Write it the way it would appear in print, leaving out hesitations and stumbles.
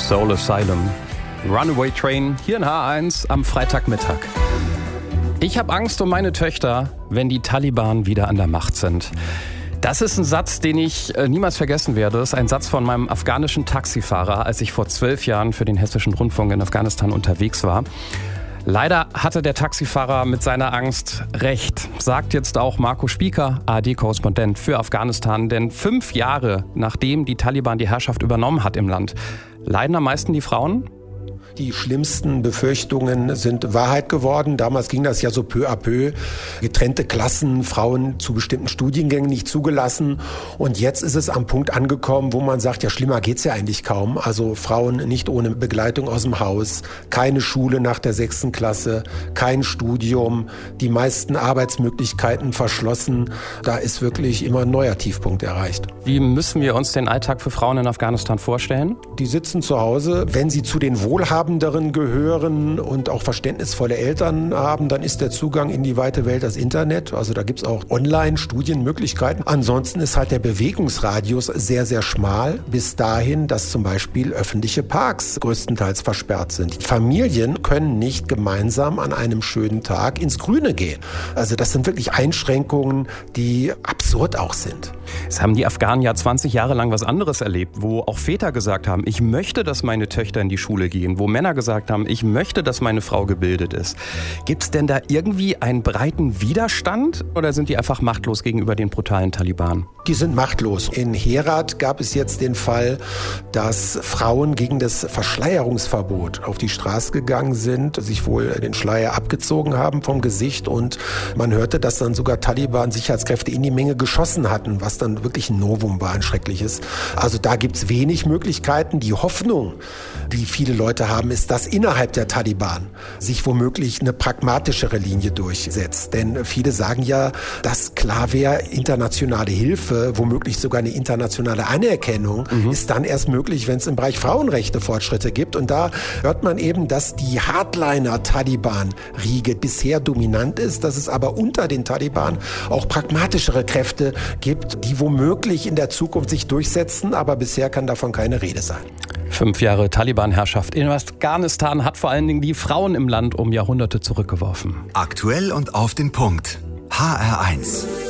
Soul Asylum. Runaway Train hier in H1 am Freitagmittag. Ich habe Angst um meine Töchter, wenn die Taliban wieder an der Macht sind. Das ist ein Satz, den ich niemals vergessen werde. Das ist ein Satz von meinem afghanischen Taxifahrer, als ich vor 12 Jahren für den Hessischen Rundfunk in Afghanistan unterwegs war. Leider hatte der Taxifahrer mit seiner Angst recht, sagt jetzt auch Marco Spieker, ARD-Korrespondent für Afghanistan. Denn 5 Jahre nachdem die Taliban die Herrschaft übernommen hat im Land, leiden am meisten die Frauen? Die schlimmsten Befürchtungen sind Wahrheit geworden. Damals ging das ja so peu à peu. Getrennte Klassen, Frauen zu bestimmten Studiengängen nicht zugelassen. Und jetzt ist es am Punkt angekommen, wo man sagt, ja, schlimmer geht's ja eigentlich kaum. Also Frauen nicht ohne Begleitung aus dem Haus, keine Schule nach der 6. Klasse, kein Studium, die meisten Arbeitsmöglichkeiten verschlossen. Da ist wirklich immer ein neuer Tiefpunkt erreicht. Wie müssen wir uns den Alltag für Frauen in Afghanistan vorstellen? Die sitzen zu Hause. Wenn sie zu den Wohlhabenderen gehören und auch verständnisvolle Eltern haben, dann ist der Zugang in die weite Welt das Internet. Also da gibt's auch Online-Studienmöglichkeiten. Ansonsten ist halt der Bewegungsradius sehr, sehr schmal, bis dahin, dass zum Beispiel öffentliche Parks größtenteils versperrt sind. Familien können nicht gemeinsam an einem schönen Tag ins Grüne gehen. Also das sind wirklich Einschränkungen, die absurd auch sind. Es haben die Afghanen ja 20 Jahre lang was anderes erlebt, wo auch Väter gesagt haben, ich möchte, dass meine Töchter in die Schule gehen, wo Männer gesagt haben, ich möchte, dass meine Frau gebildet ist. Gibt es denn da irgendwie einen breiten Widerstand oder sind die einfach machtlos gegenüber den brutalen Taliban? Die sind machtlos. In Herat gab es jetzt den Fall, dass Frauen gegen das Verschleierungsverbot auf die Straße gegangen sind, sich wohl den Schleier abgezogen haben vom Gesicht und man hörte, dass dann sogar Taliban-Sicherheitskräfte in die Menge geschossen hatten, was dann wirklich ein Novum war, ein schreckliches. Also da gibt's wenig Möglichkeiten. Die Hoffnung, die viele Leute haben, ist, dass innerhalb der Taliban sich womöglich eine pragmatischere Linie durchsetzt. Denn viele sagen ja, dass klar wäre, internationale Hilfe, womöglich sogar eine internationale Anerkennung, ist dann erst möglich, wenn es im Bereich Frauenrechte Fortschritte gibt. Und da hört man eben, dass die Hardliner-Taliban-Riege bisher dominant ist, dass es aber unter den Taliban auch pragmatischere Kräfte gibt, die womöglich in der Zukunft sich durchsetzen, aber bisher kann davon keine Rede sein. 5 Jahre Taliban-Herrschaft in Afghanistan hat vor allen Dingen die Frauen im Land um Jahrhunderte zurückgeworfen. Aktuell und auf den Punkt. HR1.